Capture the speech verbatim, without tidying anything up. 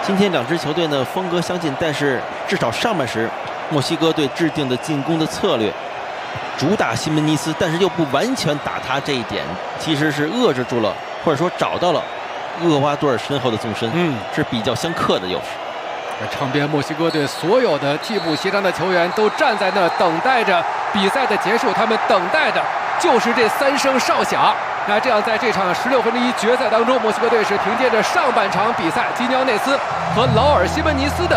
今天两支球队呢风格相近，但是至少上半时墨西哥队制定的进攻的策略主打西门尼斯，但是又不完全打他，这一点其实是遏制住了，或者说找到了厄瓜多尔身后的纵深， 嗯， 是比较相克的，又是。 场边墨西哥队所有的替补协商的球员都站在那等待着比赛的结束，他们等待的就是这三声哨响。那这样，在这场十六分之一决赛当中，墨西哥队是凭借着上半场比赛基尼奥内斯和劳尔西门尼斯的